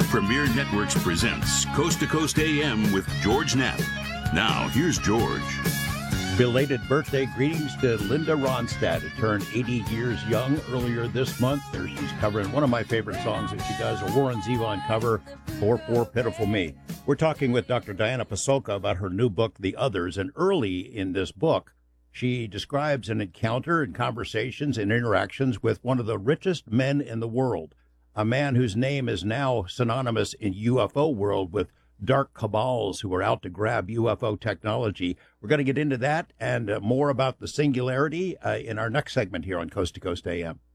Premier Networks presents Coast to Coast AM with George Knapp. Now, here's George. Belated birthday greetings to Linda Ronstadt, who turned 80 years young earlier this month. There she's covering one of my favorite songs that she does, a Warren Zevon cover, For Poor Pitiful Me. We're talking with Dr. Diana Pasulka about her new book, The Others, and early in this book, she describes an encounter and conversations and interactions with one of the richest men in the world, a man whose name is now synonymous in UFO world with dark cabals who are out to grab UFO technology. We're going to get into that and more about the singularity in our next segment here on Coast to Coast AM.